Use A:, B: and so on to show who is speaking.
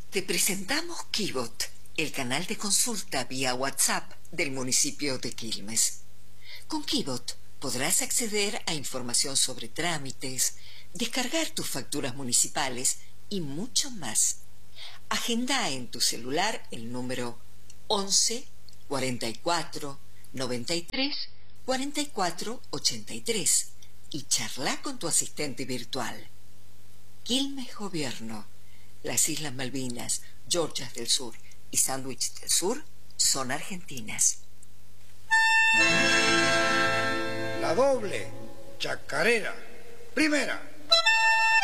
A: Te presentamos Kibot, el canal de consulta vía WhatsApp del municipio de Quilmes. Con Kibot podrás acceder a información sobre trámites, descargar tus facturas municipales y mucho más. Agenda en tu celular el número 11 44 93 44 83 y charla con tu asistente virtual. Quilmes Gobierno. Las Islas Malvinas, Georgias del Sur y Sandwich del Sur son argentinas.
B: La doble chacarera. Primera.